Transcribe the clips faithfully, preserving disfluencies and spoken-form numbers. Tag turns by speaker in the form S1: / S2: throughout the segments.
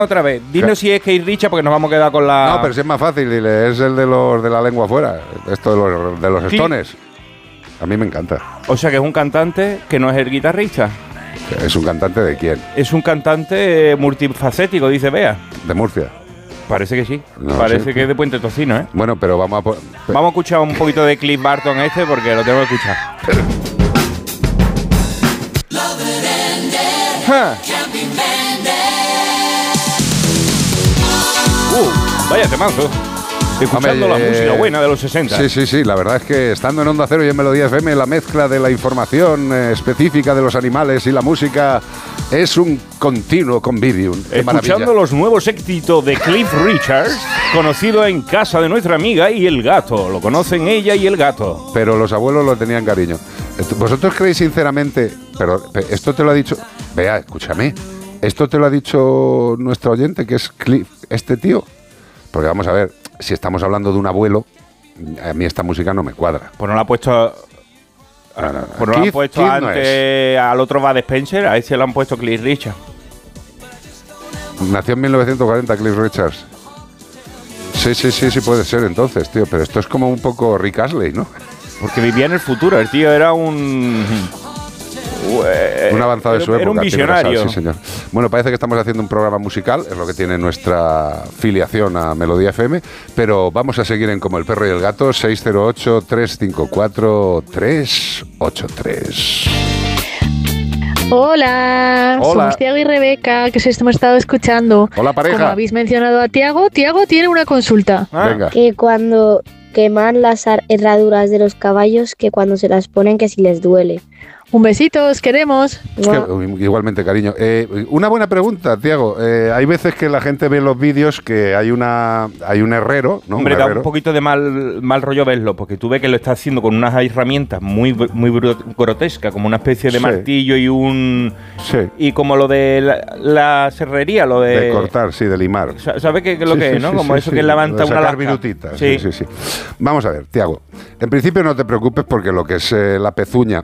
S1: Otra vez, dinos si es Keith Richards porque nos vamos a quedar con la...
S2: No, pero si es más fácil, dile, es el de los de la lengua afuera, esto de los, de los Stones. A mí me encanta.
S1: O sea que es un cantante que no es el guitarrista.
S2: ¿Es un cantante de quién?
S1: Es un cantante multifacético, dice Bea.
S2: ¿De Murcia?
S1: Parece que sí.
S2: No,
S1: Parece
S2: sí.
S1: que es de Puente Tocino, ¿eh?
S2: Bueno, pero vamos a... Po-
S1: Vamos a escuchar un poquito de Cliff Barton este porque lo tengo que escuchar. Ja. Uh, vaya temazo. Escuchando
S2: Hombre,
S1: la
S2: eh,
S1: música buena de los sesenta.
S2: Sí, sí, sí. La verdad es que estando en Onda Cero y en Melodía F M, la mezcla de la información eh, específica de los animales y la música es un continuo convivium. Qué
S1: Escuchando
S2: maravilla.
S1: los nuevos éxitos de Cliff Richards, conocido en casa de nuestra amiga y el gato. Lo conocen ella y el gato.
S2: Pero los abuelos lo tenían cariño. ¿Vosotros creéis sinceramente, pero esto te lo ha dicho, vea, escúchame, esto te lo ha dicho nuestro oyente, que es Cliff, este tío? Porque vamos a ver, si estamos hablando de un abuelo, a mí esta música no me cuadra.
S1: Pues no la ha puesto...
S2: No, no, no.
S1: Pues no lo han
S2: Keith-
S1: puesto
S2: Keith no
S1: antes
S2: es.
S1: al otro Bud Spencer, a ese lo han puesto Cliff Richard.
S2: Nació en mil novecientos cuarenta Cliff Richards. Sí, sí, sí, sí puede ser entonces, tío, pero esto es como un poco Rick Astley, ¿no?
S1: Porque vivía en el futuro, el tío era un...
S2: Un avanzado de su época.
S1: Era un
S2: tiene
S1: visionario.
S2: razón, sí, señor. Bueno, parece que estamos haciendo un programa musical, es lo que tiene nuestra filiación a Melodía F M, pero vamos a seguir en Como el Perro y el Gato, seis cero ocho, tres cinco cuatro, tres ocho tres.
S3: Hola,
S2: Hola.
S3: somos Tiago y Rebeca, que os hemos estado escuchando.
S2: Hola, pareja.
S3: Como habéis mencionado a Tiago, Tiago tiene una consulta.
S1: Ah,
S2: Venga.
S4: Que cuando queman las ar- herraduras de los caballos, que cuando se las ponen, que si les duele.
S3: Un besito, os queremos.
S2: Es que, igualmente, cariño. Eh, una buena pregunta, Tiago. Eh, hay veces que la gente ve los vídeos que hay una hay un herrero, ¿no?
S1: Hombre,
S2: un
S1: da
S2: herrero.
S1: un poquito de mal, mal rollo verlo, porque tú ves que lo está haciendo con unas herramientas muy, muy bru- grotescas, como una especie de
S2: Sí.
S1: martillo y un...
S2: Sí.
S1: Y como lo de la, la serrería, lo de...
S2: De cortar, sí, de limar.
S1: Sa- ¿Sabes qué, qué es lo
S2: Sí,
S1: que
S2: sí,
S1: es, no?
S2: sí,
S1: Como
S2: sí,
S1: eso
S2: sí.
S1: que levanta
S2: De
S1: una
S2: sacar
S1: lasca.
S2: virutitas. Sí. sí, sí, Vamos a ver, Tiago. En principio no te preocupes porque lo que es eh, la pezuña,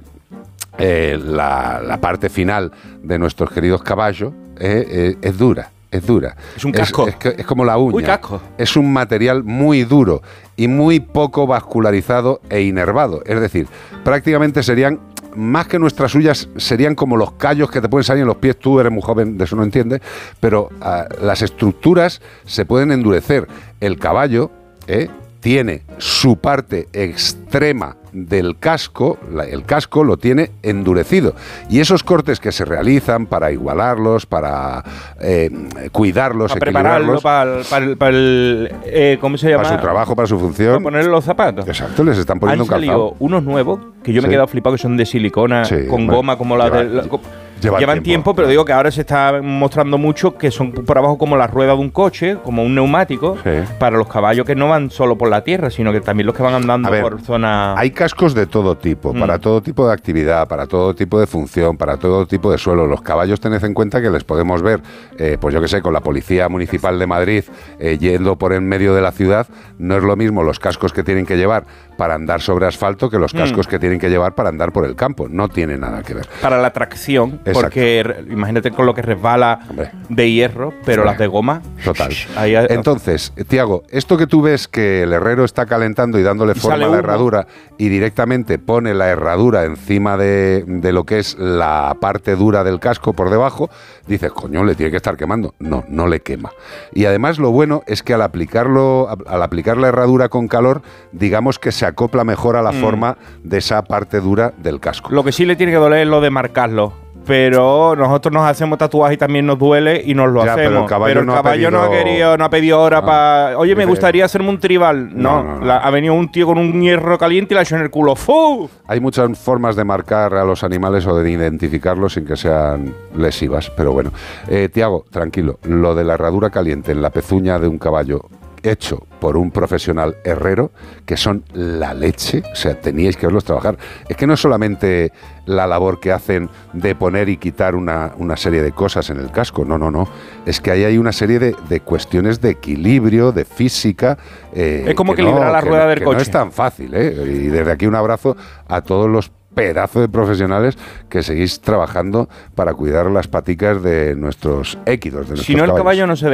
S2: eh, la, la parte final de nuestros queridos caballos, eh, eh, es dura. Es dura.
S1: Es un casco.
S2: Es, que- es como la uña.
S1: Uy, casco.
S2: Es un material muy duro y muy poco vascularizado e inervado. Es decir, prácticamente serían, más que nuestras uñas, serían como los callos que te pueden salir en los pies. Tú eres muy joven, de eso no entiendes, pero ah, las estructuras se pueden endurecer. El caballo eh, tiene su parte extrema del casco, la- el casco lo tiene endurecido. Y esos cortes que se realizan para igualarlos, para eh, cuidarlos,
S1: Para prepararlo
S2: equilibrarlos,
S1: para el... Para el, para el eh, ¿Cómo se llama?
S2: para su trabajo, para su
S1: Para
S2: función.
S1: ponerle los zapatos.
S2: Exacto, les están poniendo
S1: Han
S2: un calzado.
S1: salido unos nuevos que yo me
S2: Sí.
S1: he quedado flipado, que son de silicona,
S2: Sí,
S1: con
S2: bueno,
S1: goma como la
S2: lleva-
S1: de... la-
S2: lle-
S1: co-
S2: llevan
S1: llevan
S2: tiempo,
S1: tiempo, pero
S2: claro.
S1: digo que ahora se está mostrando mucho que son por abajo como la rueda de un coche, como un neumático,
S2: Sí.
S1: para los caballos que no van solo por la tierra, sino que también los que van andando
S2: A ver,
S1: por zona...
S2: Hay cascos de todo tipo,
S1: Mm.
S2: para todo tipo de actividad, para todo tipo de función, para todo tipo de suelo. Los caballos tened en cuenta que les podemos ver, eh, pues yo que sé, con la Policía Municipal de Madrid eh, yendo por en medio de la ciudad. No es lo mismo los cascos que tienen que llevar para andar sobre asfalto que los
S1: Mm.
S2: cascos que tienen que llevar para andar por el campo. No tiene nada que ver.
S1: Para la tracción,
S2: Exacto.
S1: porque re- imagínate con lo que resbala
S2: Hombre.
S1: de hierro, pero
S2: Hombre.
S1: las de goma...
S2: Total.
S1: ahí ha-
S2: Entonces, Tiago, esto que tú ves que el herrero está calentando y dándole
S1: Y
S2: forma
S1: sale
S2: a la
S1: humo.
S2: herradura y directamente pone la herradura encima de, de lo que es la parte dura del casco por debajo, dices, coño, le tiene que estar quemando. No, no le quema. Y además lo bueno es que al aplicarlo, al aplicar la herradura con calor, digamos que se acopla mejor a la
S1: Mm.
S2: forma de esa parte dura del casco.
S1: Lo que sí le tiene que doler es lo de marcarlo. Pero nosotros nos hacemos tatuajes y también nos duele y nos lo
S2: Ya, pero
S1: hacemos.
S2: el caballo no ha
S1: caballo no ha
S2: pedido-
S1: querido, no ha pedido hora
S2: No.
S1: para. Oye, me
S2: Dice-
S1: gustaría hacerme un tribal. No,
S2: No, no, no.
S1: la- ha venido un tío con un hierro caliente y la ha hecho en el culo. ¡Fu!
S2: Hay muchas formas de marcar a los animales o de identificarlos sin que sean lesivas, pero bueno. Eh, Tiago, tranquilo, lo de la herradura caliente en la pezuña de un caballo hecho por un profesional herrero, que son la leche, o sea, teníais que verlos trabajar. Es que no es solamente la labor que hacen de poner y quitar una, una serie de cosas en el casco, no, no, no. Es que ahí hay una serie de, de cuestiones de equilibrio, de física. eh,
S1: Es como
S2: que
S1: equilibrar
S2: no-
S1: la
S2: que
S1: rueda
S2: no-
S1: del
S2: que
S1: coche.
S2: No es tan fácil, ¿eh? Y desde aquí un abrazo a todos los pedazos de profesionales que seguís trabajando para cuidar las paticas de nuestros équidos, de nuestros
S1: Si no, el
S2: caballos.
S1: caballo no se